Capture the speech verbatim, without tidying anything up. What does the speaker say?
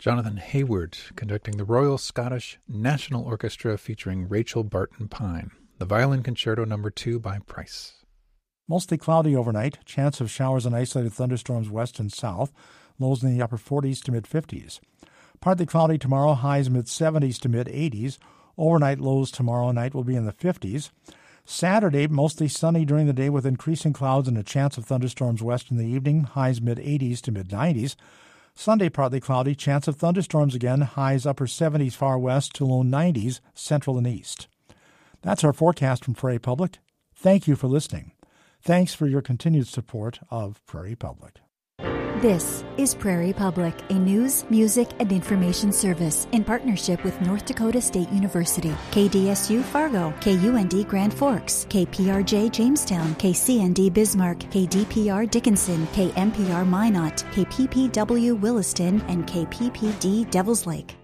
Jonathan Hayward conducting the Royal Scottish National Orchestra featuring Rachel Barton Pine. The Violin Concerto Number two by Price. Mostly cloudy overnight. Chance of showers and isolated thunderstorms west and south. Lows in the upper forties to mid-fifties. Partly cloudy tomorrow. Highs mid-seventies to mid-eighties. Overnight lows tomorrow night will be in the fifties. Saturday, mostly sunny during the day with increasing clouds and a chance of thunderstorms west in the evening. Highs mid-eighties to mid-nineties. Sunday, partly cloudy. Chance of thunderstorms again. Highs upper seventies far west to low nineties central and east. That's our forecast from Prairie Public. Thank you for listening. Thanks for your continued support of Prairie Public. This is Prairie Public, a news, music, and information service in partnership with North Dakota State University, K D S U Fargo, K U N D Grand Forks, K P R J Jamestown, K C N D Bismarck, K D P R Dickinson, K M P R Minot, K P P W Williston, and K P P D Devils Lake.